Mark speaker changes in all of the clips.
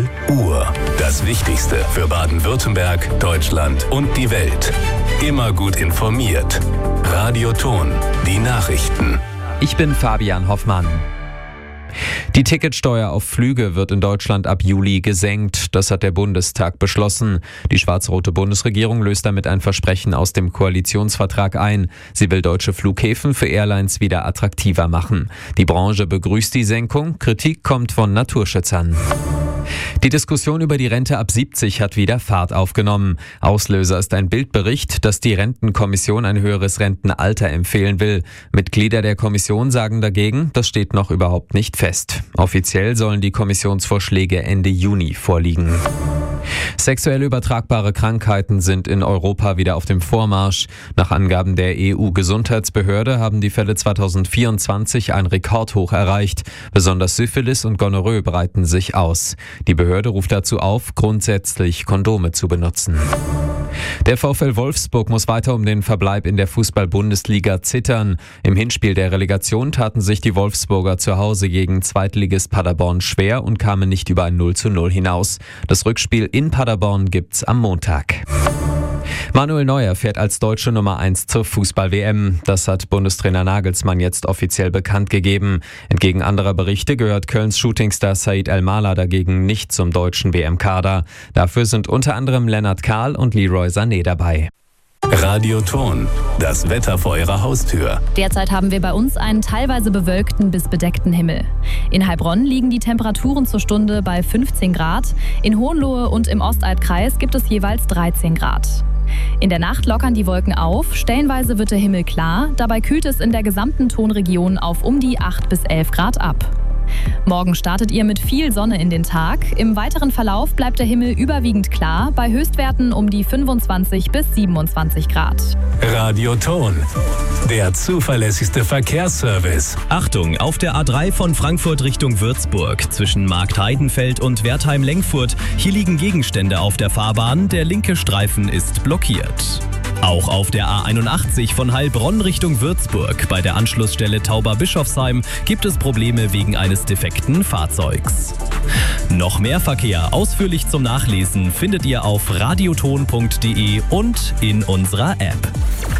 Speaker 1: Uhr. Das Wichtigste für Baden-Württemberg, Deutschland und die Welt. Immer gut informiert. Radio Ton, die Nachrichten.
Speaker 2: Ich bin Fabian Hoffmann. Die Ticketsteuer auf Flüge wird in Deutschland ab Juli gesenkt. Das hat der Bundestag beschlossen. Die schwarz-rote Bundesregierung löst damit ein Versprechen aus dem Koalitionsvertrag ein. Sie will deutsche Flughäfen für Airlines wieder attraktiver machen. Die Branche begrüßt die Senkung. Kritik kommt von Naturschützern. Die Diskussion über die Rente ab 70 hat wieder Fahrt aufgenommen. Auslöser ist ein Bildbericht, dass die Rentenkommission ein höheres Rentenalter empfehlen will. Mitglieder der Kommission sagen dagegen, das steht noch überhaupt nicht fest. Offiziell sollen die Kommissionsvorschläge Ende Juni vorliegen. Sexuell übertragbare Krankheiten sind in Europa wieder auf dem Vormarsch. Nach Angaben der EU-Gesundheitsbehörde haben die Fälle 2024 ein Rekordhoch erreicht. Besonders Syphilis und Gonorrhoe breiten sich aus. Die Behörde ruft dazu auf, grundsätzlich Kondome zu benutzen. Der VfL Wolfsburg muss weiter um den Verbleib in der Fußball-Bundesliga zittern. Im Hinspiel der Relegation taten sich die Wolfsburger zu Hause gegen Zweitligist Paderborn schwer und kamen nicht über ein 0:0 hinaus. Das Rückspiel in Paderborn gibt's am Montag. Manuel Neuer fährt als deutsche Nummer 1 zur Fußball-WM. Das hat Bundestrainer Nagelsmann jetzt offiziell bekannt gegeben. Entgegen anderer Berichte gehört Kölns Shootingstar Said El-Mala dagegen nicht zum deutschen WM-Kader. Dafür sind unter anderem Lennart Kahl und Leroy Sané dabei.
Speaker 1: Radio Ton, das Wetter vor Ihrer Haustür.
Speaker 3: Derzeit haben wir bei uns einen teilweise bewölkten bis bedeckten Himmel. In Heilbronn liegen die Temperaturen zur Stunde bei 15 Grad. In Hohenlohe und im Ostalbkreis gibt es jeweils 13 Grad. In der Nacht lockern die Wolken auf, stellenweise wird der Himmel klar, dabei kühlt es in der gesamten Tonregion auf um die 8 bis 11 Grad ab. Morgen startet ihr mit viel Sonne in den Tag. Im weiteren Verlauf bleibt der Himmel überwiegend klar, bei Höchstwerten um die 25 bis 27 Grad.
Speaker 1: Radio Ton, der zuverlässigste Verkehrsservice.
Speaker 4: Achtung, auf der A3 von Frankfurt Richtung Würzburg zwischen Marktheidenfeld und Wertheim-Lenkfurt. Hier liegen Gegenstände auf der Fahrbahn, der linke Streifen ist blockiert. Auch auf der A81 von Heilbronn Richtung Würzburg bei der Anschlussstelle Tauber-Bischofsheim gibt es Probleme wegen eines defekten Fahrzeugs. Noch mehr Verkehr ausführlich zum Nachlesen findet ihr auf radioton.de und in unserer App.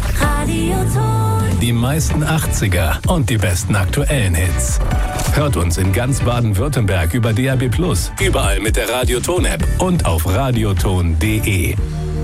Speaker 1: Radioton. Die meisten 80er und die besten aktuellen Hits. Hört uns in ganz Baden-Württemberg über DAB+, überall mit der Radioton-App und auf radioton.de.